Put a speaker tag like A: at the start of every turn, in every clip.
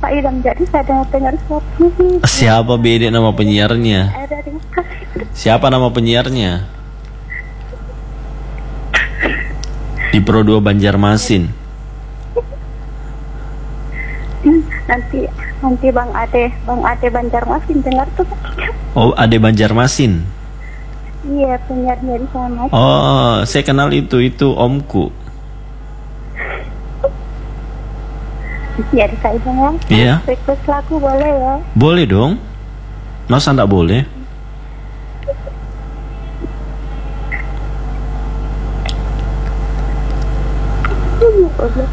A: Pak Idam, jadi saya dengar suara musik.
B: Siapa beda nama penyiarnya?
A: Ada di kas.
B: Siapa nama penyiarnya? Di Pro 2 Banjarmasin.
A: Nanti Bang Ade Banjarmasin dengar tuh.
B: Oh, Ade Banjarmasin.
A: Iya, penyiarnya di sana.
B: Oh, saya kenal itu omku.
A: Ya di Kak Idam ya.
B: Iya.
A: Request lagu boleh ya?
B: Boleh dong. Masa enggak boleh?
A: Boleh.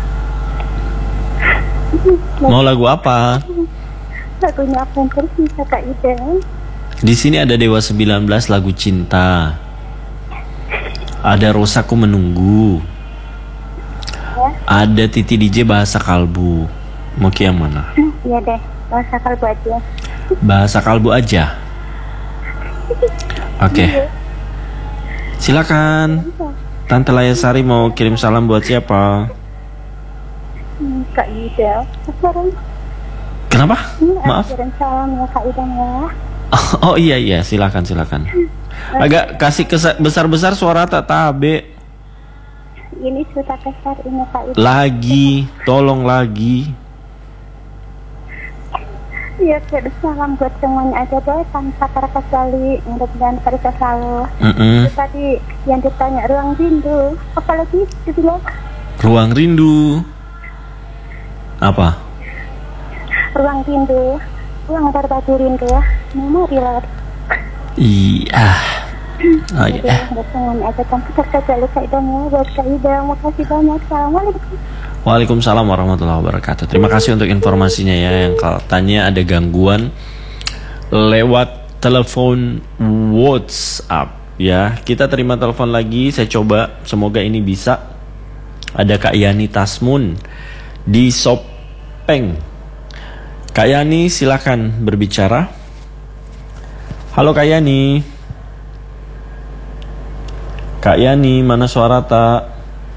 B: Mau lagu apa?
A: Lagunya apa yang terus bisa Kak Idam?
B: Di sini ada Dewa 19 lagu cinta. Ada Rosaku menunggu.
A: Ya.
B: Ada Titi DJ bahasa kalbu. Mau ke yang mana?
A: Iya deh, bahasa kalbu aja.
B: Bahasa kalbu aja. Oke. Silakan. Tante Layasari mau kirim salam buat siapa?
A: Kak Ida. Sekarang
B: Kenapa? Maaf.
A: kirim salam ya Kak Ida ya.
B: Oh iya, silakan. Agak kasih besar-besar suara tak tabe.
A: Ini sudah besar ini Kak Ida.
B: Lagi, tolong lagi.
A: Iya, kirim salam buat semuanya aja deh, tanpa terkecuali. Mudah-mudahan pada selalu. Itu tadi yang ditanya ruang rindu, apalagi dibilang
B: Ruang rindu. Apa?
A: ruang rindu, ruang berbagi rindu, memori lah.
B: Iya. Oh iya.
A: Buat semuanya aja tanpa terkecuali Kak Ida ya. Buat Kak Ida, makasih banyak. Assalamualaikum.
B: Waalaikumsalam warahmatullahi wabarakatuh. Terima kasih untuk informasinya ya. Yang katanya ada gangguan lewat telepon WhatsApp ya. Kita terima telepon lagi. Saya coba, semoga ini bisa. Ada Kak Yani Tasmun di Sopeng. Kak Yani silakan berbicara. Halo Kak Yani. Kak Yani, mana suara tak?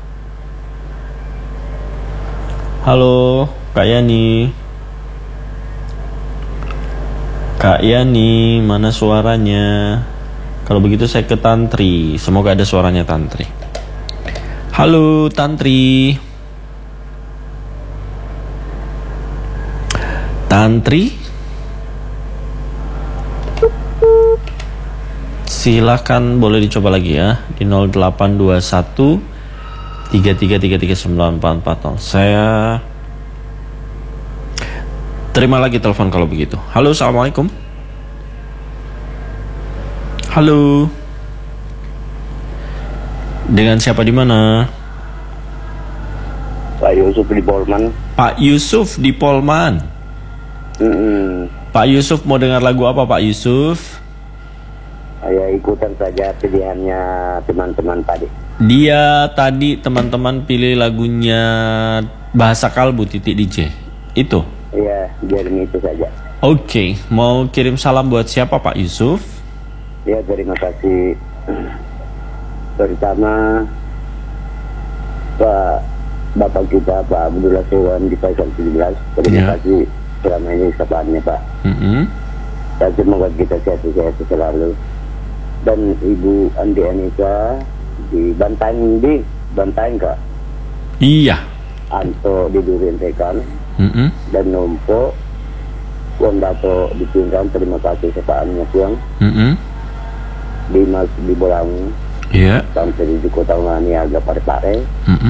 B: Halo, Kak Yani. Kak Yani, mana suaranya? Kalau begitu saya ke Tantri. Semoga ada suaranya Tantri. Halo Tantri. Tantri? Silakan boleh dicoba lagi ya di 0821 3333944. Saya terima lagi telepon kalau begitu. Halo, assalamualaikum. Halo. Dengan siapa di mana?
C: Pak Yusuf di Polman.
B: Pak Yusuf di Polman. Pak Yusuf mau dengar lagu apa Pak Yusuf?
C: Saya ikutan saja pilihannya teman-teman tadi.
B: Dia tadi teman-teman pilih lagunya Bahasa Kalbu Titik DJ. Itu?
C: Iya, biarin itu saja.
B: Oke, mau kirim salam buat siapa Pak Yusuf?
C: Ya, terima kasih. Pertama Bapak kita Pak Abdullah Sewan di Faisal 17. Terima kasih selama ini sahabatnya Pak. Dan semoga kita sehat-sehat selalu. Dan Ibu Andi Anissa di Bantaeng Kak.
B: Iya.
C: Anto di Durian Rekan. Dan Nompo Wong Dato di Pinggan. Terima kasih sepaannya Siang. Dimas di Bolang.
B: Iya.
C: Sampai di Kota Niaga Parepare.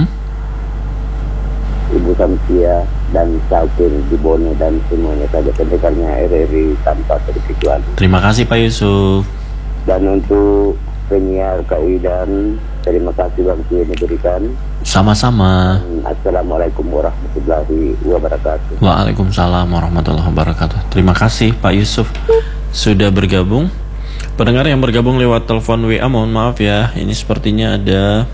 C: Ibu Samsia dan Saukir di Bono dan semuanya saja pendekarnya RRI tanpa terkecuali.
B: Terima kasih Pak Yusuf.
C: Dan untuk penyiar Kak Idan, terima kasih waktu yang diberikan.
B: Sama-sama.
C: Assalamualaikum warahmatullahi wabarakatuh.
B: Waalaikumsalam warahmatullahi wabarakatuh. Terima kasih Pak Yusuf sudah bergabung. Pendengar yang bergabung lewat telepon WA, mohon maaf ya, ini sepertinya ada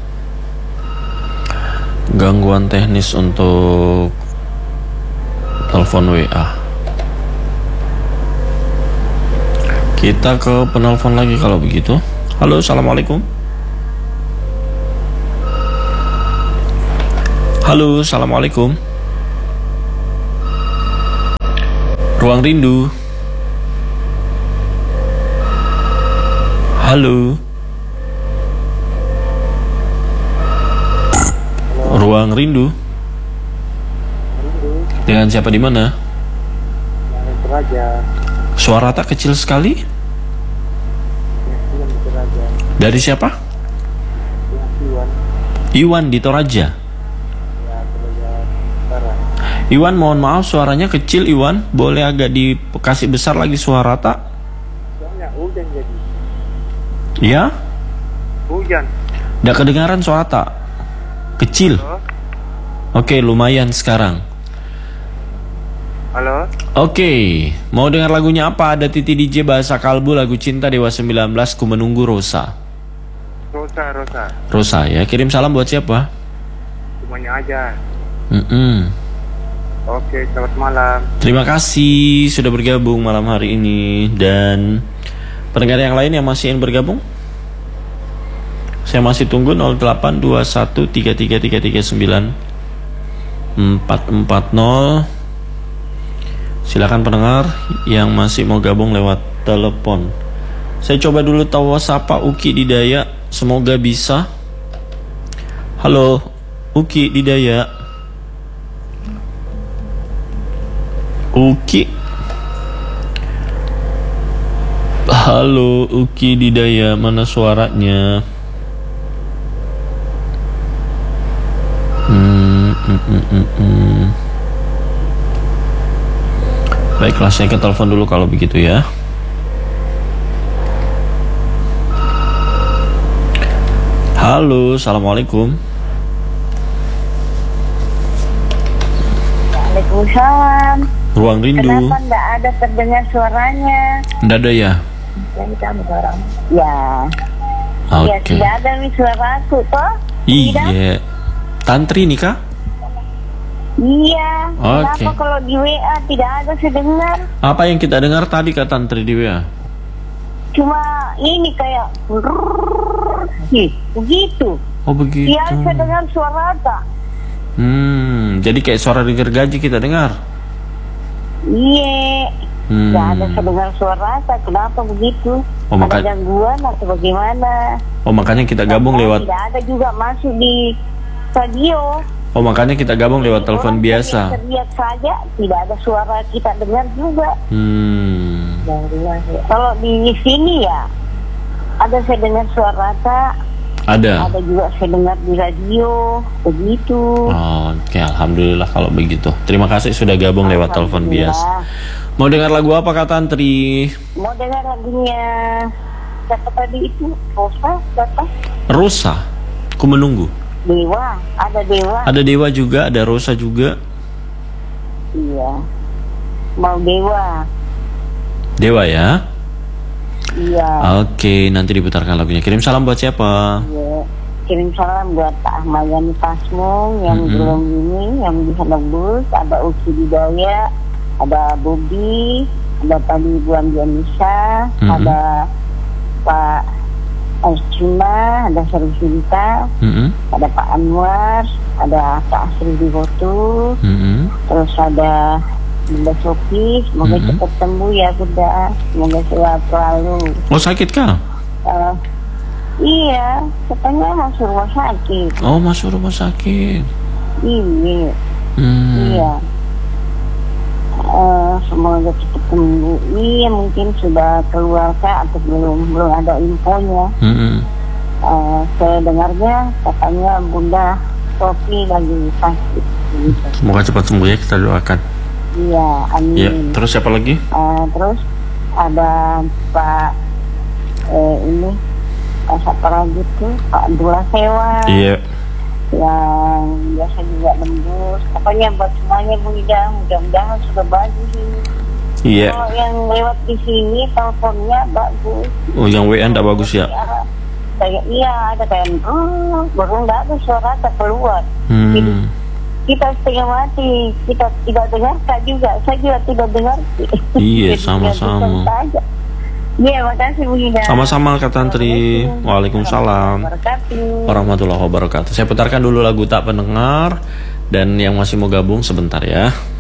B: gangguan teknis untuk telepon WA. Kita ke penelpon lagi kalau begitu. Halo, assalamualaikum. Halo, assalamualaikum. Ruang Rindu. Halo. Ruang Rindu. Dengan siapa di mana? Suara tak kecil sekali. Dari siapa? Iwan di Toraja. Iwan, mohon maaf suaranya kecil. Iwan, boleh agak dikasih besar lagi suara tak?
D: Soalnya hujan jadi.
B: Ya?
D: Hujan.
B: Nggak kedengaran suara tak? Kecil.
D: Halo?
B: Oke, lumayan sekarang.
D: Halo?
B: Oke, mau dengar lagunya apa? Ada Titi DJ Bahasa Kalbu, lagu Cinta Dewa 19, Ku Menunggu Rosa. Rosa ya, kirim salam buat siapa?
D: Semuanya aja. Oke, selamat malam.
B: Terima kasih sudah bergabung malam hari ini. Dan pendengar yang lain yang masih ingin bergabung, saya masih tunggu 082133339440. Silakan pendengar yang masih mau gabung lewat telepon. Saya coba dulu tahu sapa Uki di Daya, semoga bisa. Halo Uki di Daya. Uki. Halo Uki di Daya, mana suaranya? Baiklah, saya ke telepon dulu kalau begitu ya. Halo, assalamualaikum.
A: Waalaikumsalam.
B: Ruang Rindu.
A: Kenapa nggak ada terdengar suaranya?
B: Nggak ada ya?
A: Ya.
B: Oke.
A: Ya tidak ada nih suara aku toh?
B: Iya. Tantri nih kah?
A: Iya.
B: Oke.
A: Kenapa kalau di WA tidak ada sedengar?
B: Apa yang kita dengar tadi Kak Tantri di WA?
A: Cuma ini kayak begitu.
B: Oh begitu.
A: Iya, saya dengar suara tak?
B: Jadi kayak suara gergaji kita dengar.
A: Iya. Tidak ada sedengar suara tak? Kenapa begitu?
B: Oh,
A: ada gangguan atau bagaimana?
B: Oh makanya kita gabung lewat.
A: Tidak ada juga masuk di radio.
B: Oh makanya kita gabung lewat telepon biasa.
A: Terlihat saja, tidak ada suara kita dengar juga. Kalau di sini ya, ada saya dengar suara tak?
B: Ada.
A: Ada juga saya dengar di radio, begitu.
B: Oke, alhamdulillah kalau begitu. Terima kasih sudah gabung lewat telepon biasa. Mau dengar lagu apa Kak Tantri?
A: Mau dengar lagunya siapa tadi itu? Rosa, siapa?
B: Rosa, Ku Menunggu.
A: Dewa, ada Dewa.
B: Ada Dewa juga, ada Rosa juga.
A: Iya. Mau Dewa.
B: Dewa ya?
A: Iya.
B: Oke, nanti diputarkan lagunya. Kirim salam buat siapa?
A: Iya. Kirim salam buat Pak Ahmayani Pasmung yang belum ini, yang bisa nebus. Ada Uki Didaya, ada Bobi, ada tadi Bu Andianisa, ada Pak Arjuna, ada Sarusita, ada Pak Anwar, ada Pak Asri Divotu, terus ada Bunda Sofi. Semoga cepat sembuh ya Bunda, semoga sehat selalu.
B: Oh sakit kah?
A: Iya, katanya masuk rumah sakit.
B: Oh masuk rumah sakit.
A: Iya. Iya. Semoga cepat sembuh. Iya, mungkin sudah keluar kah atau belum ada infonya. Saya dengarnya katanya Bunda Sofi lagi sakit. Gitu.
B: Semoga cepat sembuh ya, kita doakan.
A: Iya, amin.
B: Ya, terus siapa lagi?
A: Terus ada Pak ini siapa lagi tuh, Pak Abdullah Sewa.
B: Iya.
A: Yang biasa juga nembus. Pokoknya buat semuanya Bu Ida, mudah-mudahan sudah bagus ini.
B: Iya.
A: Kalau yang lewat di sini teleponnya bagus.
B: Oh yang WA enggak bagus ya?
A: Kayak iya ada kayak baru nggak ada suara tak keluar. Jadi kita setengah mati, kita tidak dengar juga. Saya juga tidak dengar.
B: Iya sama-sama.
A: Iya, makasih Bu Ida.
B: Sama-sama Kak Tantri. Waalaikumsalam warahmatullahi wabarakatuh. Saya putarkan dulu lagu Tak Pendengar. Dan yang masih mau gabung sebentar ya.